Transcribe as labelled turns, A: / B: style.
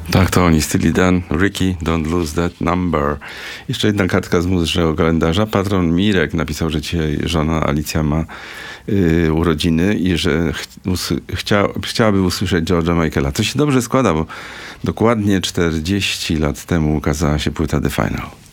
A: Tak, to oni, Steely Dan, Ricky, Don't Lose That Number. Jeszcze jedna kartka z muzycznego kalendarza. Patron Mirek napisał, że dzisiaj żona Alicja ma urodziny i że chciałaby usłyszeć George'a Michaela. To się dobrze składa, bo dokładnie 40 lat temu ukazała się płyta The Final.